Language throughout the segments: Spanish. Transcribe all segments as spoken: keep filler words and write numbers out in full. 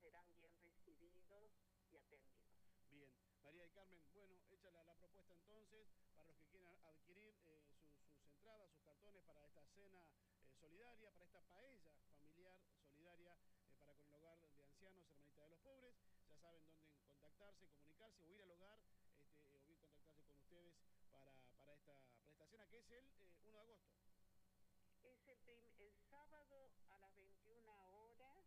serán bien recibidos y atendidos. Bien, María del Carmen, bueno, hecha la, la propuesta entonces, para los que quieran adquirir eh, su, sus entradas, sus cartones para esta cena eh, solidaria, para esta paella familiar solidaria eh, para con el hogar de ancianos, Hermanita de los Pobres, ya saben dónde contactarse, comunicarse o ir al hogar este, o bien contactarse con ustedes para, para, esta, para esta cena que es el eh, uno de agosto. Es el, prim el sábado a las veintiuna horas.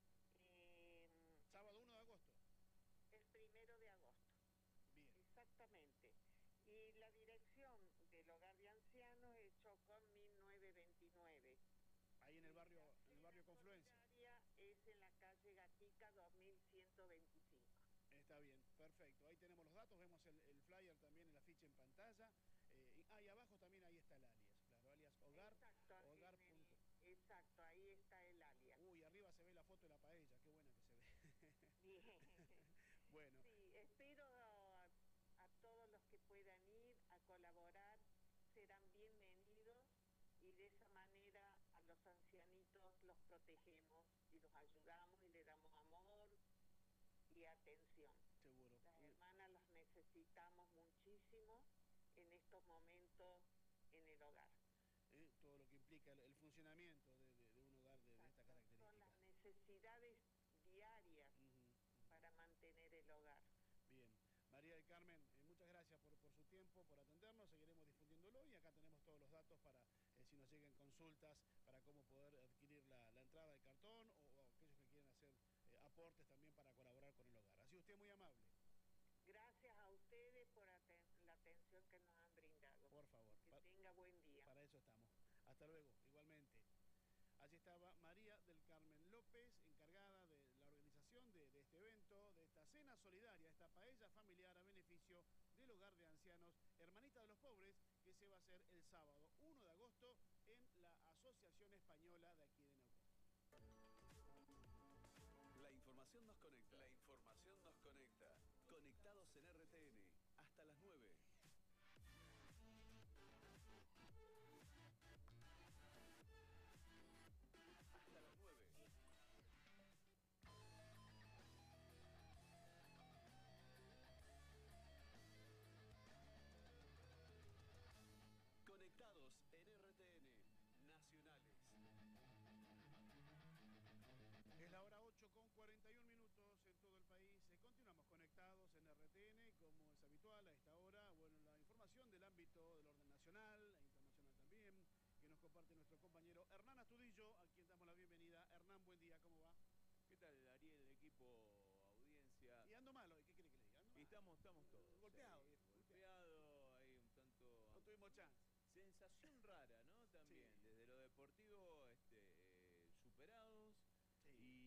Eh, sábado uno de agosto. El primero de agosto. Bien. Exactamente. Y la dirección del hogar de ancianos es Chocón mil novecientos veintinueve. Ahí en el barrio, en el barrio Confluencia. Es en la calle Gatica dos mil ciento veinticinco. Está bien, perfecto. Ahí tenemos los datos, vemos el, el flyer también, el afiche en pantalla. Eh, ah, y abajo también ahí está el alias, claro, alias hogar. Exacto, hogar. El, exacto, ahí está el alias. Uy, arriba se ve la foto de la paella, qué buena que se ve. Bien. Bueno. Sí, espero a, a todos los que puedan ir a colaborar, serán bienvenidos y de esa manera a los ancianitos los protegemos y los ayudamos y le damos amor y atención. Seguro. Las hermanas las necesitamos muchísimo en estos momentos en el hogar. Eh, todo lo que implica el, el funcionamiento de, de, de un hogar de, de esta característica. Son las necesidades diarias uh -huh, uh -huh. para mantener el hogar. Bien. María del Carmen, eh, muchas gracias por, por su tiempo, por atendernos, seguiremos difundiéndolo y acá tenemos todos los datos para, eh, si nos lleguen consultas, para cómo poder adquirir la, la entrada del cartón o, o aquellos que quieren hacer eh, aportes también para colaborar con el hogar. Ha sido usted muy amable. Gracias a ustedes por aten la atención que nos han brindado. Por favor. Que tenga buen día. Para eso estamos. Hasta luego, igualmente. Allí estaba María del Carmen López, encargada de la organización de, de este evento, de esta cena solidaria, esta paella familiar a beneficio del hogar de ancianos Hermanita de los Pobres, que se va a hacer el sábado uno de agosto en la Asociación Española de aquí de Neuquén. La información nos conecta. La información nos conecta. Conectados en R T N. Hasta las nueve. Hasta las nueve. Conectados en R T N. Nacionales. Es la hora ocho con cuarenta y un minutos en todo el país. Continuamos conectados en R T N, como es habitual a esta hora. Bueno, la información del ámbito del orden nacional e internacional también, que nos comparte nuestro compañero Hernán Astudillo, a quien damos la bienvenida. Hernán, buen día, ¿cómo va? ¿Qué tal, Ariel, equipo, audiencia? Y ando malo, ¿qué quiere que le diga? Y estamos, estamos todos. Golpeado, sí, viejo. Golpeado, ahí un tanto... No tuvimos chance. Sensación rara, ¿no? También, sí. Desde lo deportivo, este, eh, superados. Sí.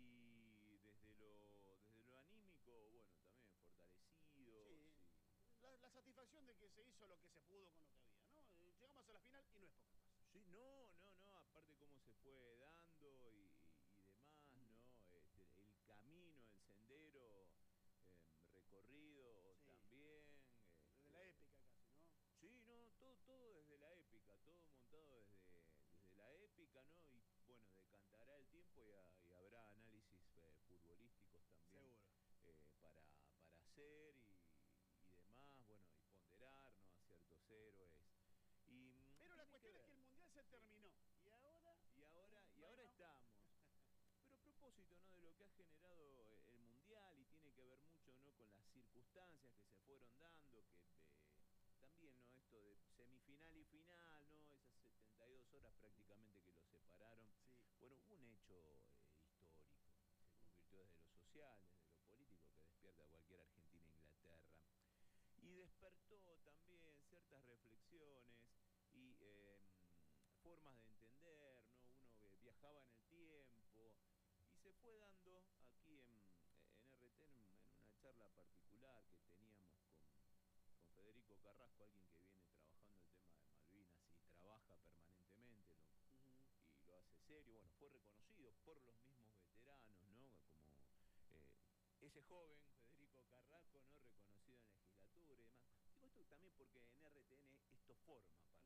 Y desde lo, desde lo anímico, bueno, también fortalecidos. Sí. Y... La, la satisfacción de que se hizo lo que se pudo con lo que había, ¿no? Llegamos a la final y no es poca cosa. Sí, no, no, no, aparte cómo se fue dando y, y demás, mm. ¿no? Este, el camino, el sendero eh, recorrido sí. también. Desde este, la épica casi, ¿no? Sí, no, todo, todo desde la épica, todo montado desde, desde la épica, ¿no? Y bueno, decantará el tiempo y, a, y habrá análisis eh, futbolísticos también. Seguro. Eh, para, para hacer y, y demás, bueno, y ponderar, ¿no? A ciertos héroes. Y, pero la cuestión que es que el Mundial se terminó. Y ahora... Y ahora, y bueno. ahora estamos. Pero a propósito, ¿no? De lo que ha generado el Mundial y tiene que ver mucho, ¿no? Con las circunstancias que se fueron dando, que... Eh, también, ¿no? Esto de semifinal y final, ¿no? Esas setenta y dos horas prácticamente que lo separaron. Sí. Bueno, hubo un hecho eh, histórico. Se convirtió desde lo social, desde lo político, que despierta a cualquier Argentina e Inglaterra. Y despertó también ciertas reflexiones y eh, formas de entender, ¿no? Uno que viajaba en el tiempo y se fue dando aquí en, en R T en, en una charla particular que teníamos con... con Federico Carrasco, alguien que viene trabajando el tema de Malvinas y trabaja permanentemente lo, uh-huh. y lo hace serio. Bueno, fue reconocido por los mismos veteranos, ¿no? Como eh, ese joven Federico Carrasco, ¿no? Reconocido en legislatura y demás. Digo esto también porque en R T N esto forma parte